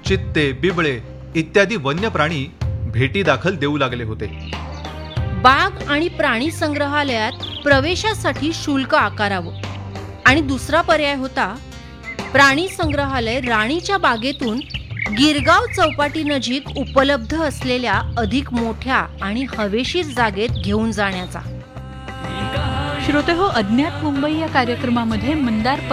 चित्ते, बिबळे इत्यादी वन्य प्राणी भेटी दाखल देऊ लागले होते. बाग आणि प्राणी संग्रहालयात प्रवेशासाठी शुल्क आकारावं आणि दुसरा पर्याय होता प्राणी संग्रहालय राणीच्या बागेतून गिरगाव चौपाटी नजीक उपलब्ध असलेल्या अधिक मोठ्या आणि हवेशीर जागेत घेऊन जाण्याचा. श्रोतेहो, अज्ञात मुंबई या कार्यक्रमामध्ये मंदार